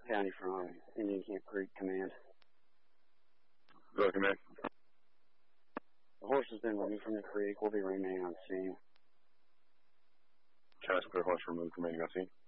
County from Indian Camp Creek Command. Go ahead, Command. The horse has been removed from the creek. We'll be remaining on scene. Chest, clear horse removed, remaining on scene.